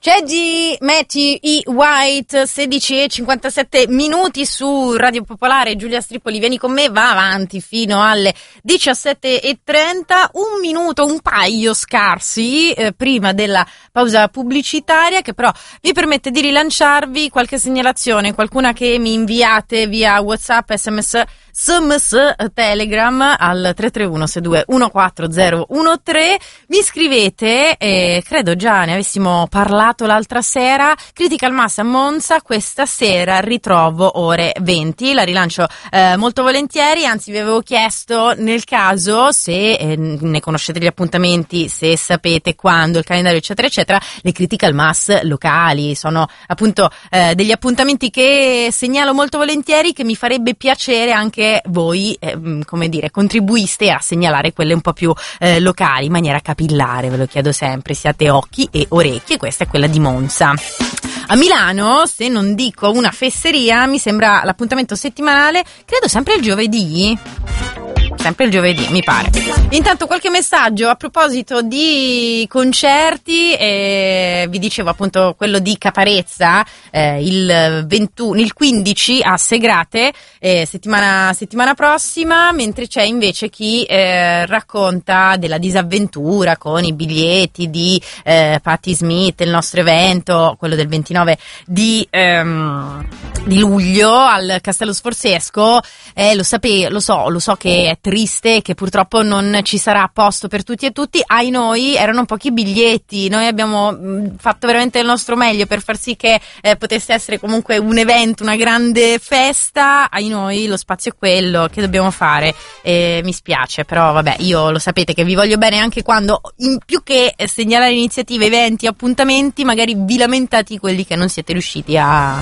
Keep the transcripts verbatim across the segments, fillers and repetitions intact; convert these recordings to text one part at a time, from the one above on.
Ceggi, Matthew E. White, sedici e cinquantasette minuti su Radio Popolare. Giulia Stripoli, vieni con me, va avanti fino alle diciassette e trenta, un minuto, un paio scarsi eh, prima della pausa pubblicitaria, che però mi permette di rilanciarvi qualche segnalazione, qualcuna che mi inviate via WhatsApp, sms, sms, Telegram al tre tre uno sei due uno quattro zero uno tre. Mi scrivete, eh, credo già ne avessimo parlato l'altra sera, Critical Mass a Monza questa sera, ritrovo ore venti, la rilancio eh, molto volentieri, anzi vi avevo chiesto nel caso se eh, ne conoscete gli appuntamenti, se sapete quando, il calendario eccetera eccetera. Le Critical Mass locali sono appunto eh, degli appuntamenti che segnalo molto volentieri, che mi farebbe piacere anche voi eh, come dire contribuiste a segnalare quelle un po' più eh, locali in maniera capillare, ve lo chiedo sempre, siate occhi e orecchie. Questa è quella di Monza. A Milano, se non dico una fesseria, mi sembra l'appuntamento settimanale, credo sempre il giovedì. Sempre il giovedì, mi pare. Intanto qualche messaggio a proposito di concerti, eh, vi dicevo appunto quello di Caparezza, eh, il ventuno, il quindici a Segrate, eh, settimana, settimana prossima, mentre c'è invece chi eh, racconta della disavventura con i biglietti di eh, Patti Smith, il nostro evento, quello del ventinove di, ehm, di luglio al Castello Sforzesco. Eh, lo sape, lo so, lo so che è triste, che purtroppo non ci sarà posto per tutti e tutti. Ai noi erano pochi biglietti, noi abbiamo mh, fatto veramente il nostro meglio per far sì che eh, potesse essere comunque un evento, una grande festa. Ai noi lo spazio è quello, che dobbiamo fare? Eh, mi spiace, però vabbè, io lo sapete che vi voglio bene anche quando, in più che segnalare iniziative, eventi, appuntamenti, magari vi lamentate quelli che non siete riusciti a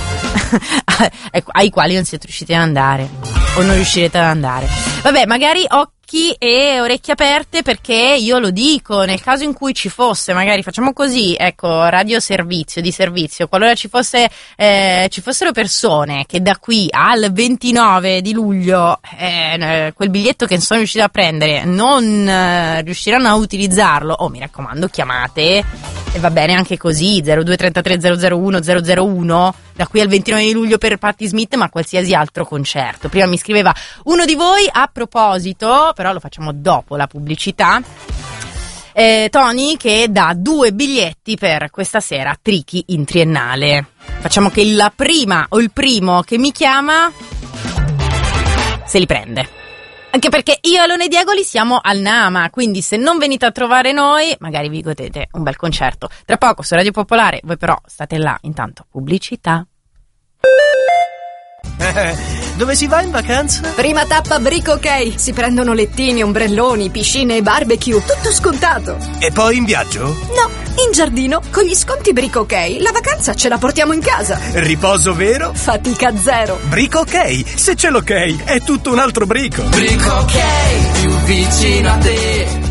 ai quali non siete riusciti ad andare o non riuscirete ad andare. Vabbè, magari occhi e orecchie aperte, perché io lo dico, nel caso in cui ci fosse, magari facciamo così, ecco, radio servizio, di servizio, qualora ci fosse eh, ci fossero persone che da qui al ventinove di luglio eh, quel biglietto che sono riusciti a prendere non eh, riusciranno a utilizzarlo, oh, mi raccomando, chiamate, e va bene anche così, zero due trentatré zero zero uno zero zero uno, da qui al ventinove di luglio per Patti Smith, ma qualsiasi altro concerto. Prima mi scriveva uno di voi, a proposito, però lo facciamo dopo la pubblicità, eh, Tony, che dà due biglietti per questa sera Trichi in Triennale. Facciamo che la prima o il primo che mi chiama se li prende. Anche perché io e Alone Diegoli siamo al Nama, quindi se non venite a trovare noi, magari vi godete un bel concerto. Tra poco su Radio Popolare, voi però state là, intanto pubblicità. Eh, dove si va in vacanza? Prima tappa Brico Ok. Si prendono lettini, ombrelloni, piscine e barbecue. Tutto scontato. E poi in viaggio? No, in giardino. Con gli sconti Brico Ok la vacanza ce la portiamo in casa. Riposo vero? Fatica zero. Brico Ok. Se c'è l'ok è tutto un altro brico. Brico Ok, più vicino a te.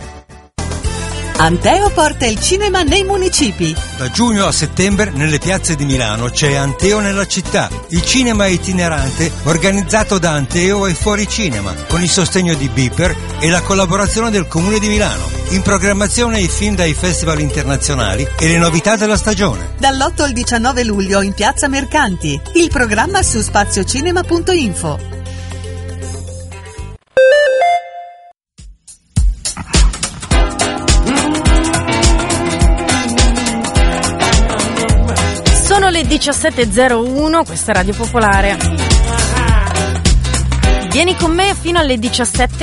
Anteo porta il cinema nei municipi. Da giugno a settembre nelle piazze di Milano c'è Anteo nella città, il cinema itinerante organizzato da Anteo e Fuori Cinema, con il sostegno di Beeper e la collaborazione del Comune di Milano. In programmazione i film dai festival internazionali e le novità della stagione. Dall'otto al diciannove luglio in Piazza Mercanti. Il programma su spaziocinema punto info. Sono le diciassette e zero uno, questa è Radio Popolare. Vieni con me fino alle diciassette